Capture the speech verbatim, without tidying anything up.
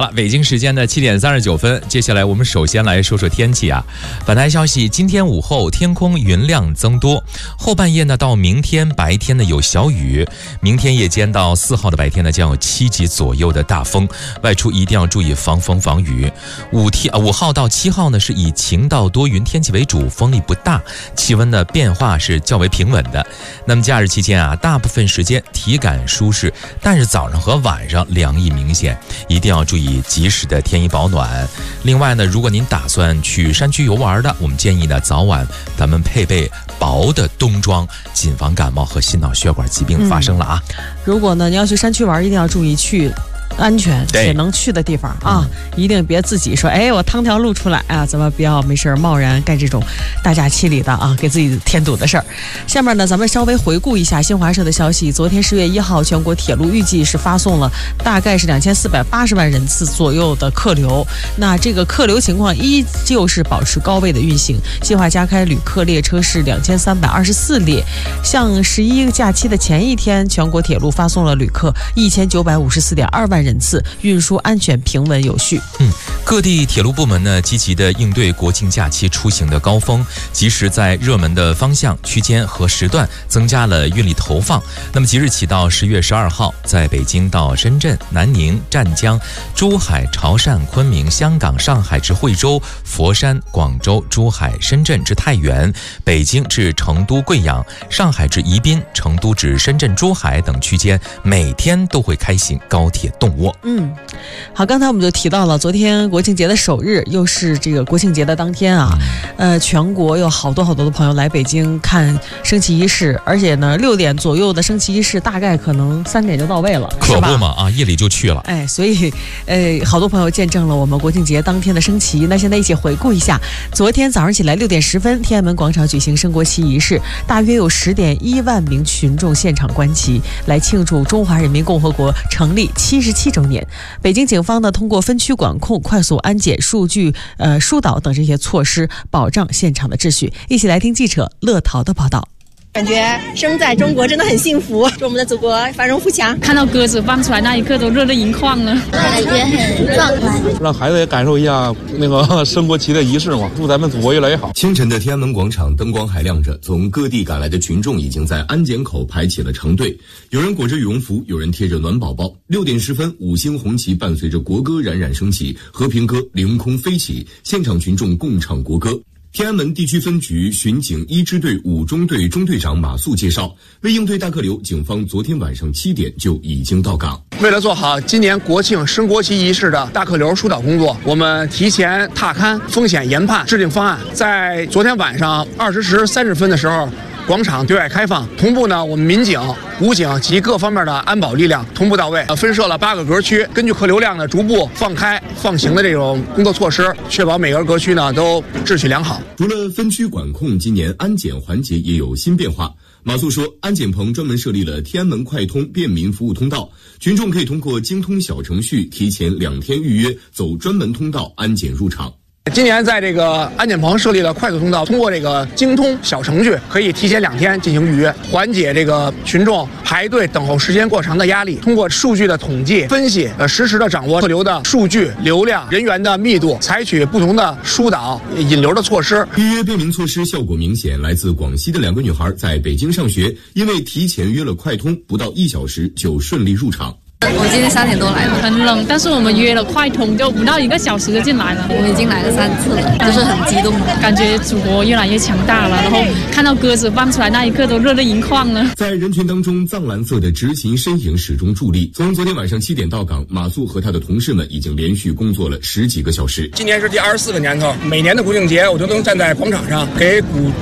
好了，北京时间的七点三十九分，接下来我们首先来说说天气啊。本台消息，今天午后天空云量增多，后半夜呢到明天白天呢有小雨，明天夜间到四号的白天呢将有七级左右的大风，外出一定要注意防风防雨。五天五号到七号呢是以晴到多云天气为主，风力不大，气温的变化是较为平稳的。那么假日期间啊，大部分时间体感舒适，但是早上和晚上凉意明显，一定要注意及时的添衣保暖。另外呢，如果您打算去山区游玩的，我们建议呢早晚咱们配备薄的冬装，谨防感冒和心脑血管疾病发生了啊。 嗯、如果呢你要去山区玩，一定要注意去安全且能去的地方啊，一定别自己说哎我趟条路出来啊，咱们不要没事贸然干这种大假期里的啊给自己添堵的事儿。下面呢咱们稍微回顾一下新华社的消息，昨天十月一号全国铁路预计是发送了大概是两千四百八十万人次左右的客流，那这个客流情况依旧是保持高位的运行，计划加开旅客列车是两千三百二十四列。像十一假期的前一天，全国铁路发送了旅客一千九百五十四点二万人次，运输安全平稳有序。 嗯，各地铁路部门呢积极的应对国庆假期出行的高峰，及时在热门的方向、区间和时段增加了运力投放。那么即日起到十月十二号，在北京到深圳、南宁、湛江、珠海、潮汕、昆明、香港、上海至惠州、佛山、广州、珠海、深圳至太原、北京至成都、贵阳、上海至宜宾、成都至深圳、珠海等区间，每天都会开行高铁动卧。 嗯，好，刚才我们就提到了，昨天国庆节的首日，又是这个国庆节的当天啊，呃，全国有好多好多的朋友来北京看升旗仪式，而且呢，六点左右的升旗仪式，大概可能三点就到位了， 可不嘛啊，夜里就去了。 哎，所以呃，好多朋友见证了我们国庆节当天的升旗。那现在一起回顾一下，昨天早上起来六点十分，天安门广场举行升国旗仪式，大约有十点一万名群众现场观旗，来庆祝中华人民共和国成立七十七周年。北京警方呢，通过分区管控、快速安检、数据呃疏导等这些措施，保障现场的秩序。一起来听记者乐淘的报道。 感觉生在中国真的很幸福，祝我们的祖国繁荣富强。 看到鸽子放出来那一刻都热泪盈眶了， 感觉很壮观， 让孩子也感受一下那个升国旗的仪式嘛，祝咱们祖国越来越好。 清晨的天安门广场灯光还亮着，从各地赶来的群众已经在安检口排起了成队，有人裹着羽绒服，有人贴着暖宝宝。六点十分，五星红旗伴随着国歌冉冉升起，和平歌凌空飞起，现场群众共唱国歌。天安门地区分局巡警一支队五中队中队长马素介绍，为应对大客流，警方昨天晚上七点就已经到岗。 为了做好今年国庆升国旗仪式的大客流疏导工作，我们提前踏勘、风险研判、制定方案。在昨天晚上二十时三十分的时候，广场对外开放，同步呢，我们民警、武警及各方面的安保力量同步到位，分设了八个格区，根据客流量呢逐步放开放行的这种工作措施，确保每个格区呢都秩序良好。 除了分区管控，今年安检环节也有新变化。马素说，安检棚专门设立了天安门快通便民服务通道，群众可以通过京通小程序提前两天预约，走专门通道安检入场。 今年在这个安检棚设立了快速通道，通过这个京通小程序可以提前两天进行预约，缓解这个群众排队等候时间过长的压力。通过数据的统计分析，呃，实时的掌握客流的数据、流量、人员的密度，采取不同的疏导、引流的措施。 预约便民措施效果明显。来自广西的两个女孩在北京上学，因为提前约了快通，不到一小时就顺利入场。 我今天三点多来的， 很冷，但是我们约了快通，就不到一个小时就进来了。 我们已经来了三次了，就是很激动， 感觉祖国越来越强大了。然后看到鸽子放出来那一刻都热泪盈眶了。 在人群当中，藏蓝色的执勤身影始终伫立。从昨天晚上七点到岗，马素和他的同事们已经连续工作了十几个小时。 今年是第二十四个年头，每年的国庆节我都能站在广场上给鼓